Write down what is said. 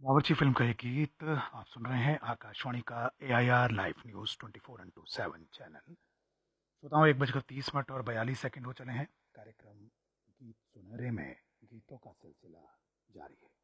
बावर्ची फिल्म का ये गीत आप सुन रहे हैं आकाशवाणी का AIR live news 24x7 channel. श्रोताओं, 1 बजकर 30 मिनट और 42 सेकंड हो चले हैं। कार्यक्रम गीत सुनहरे में गीतों का सिलसिला जारी है।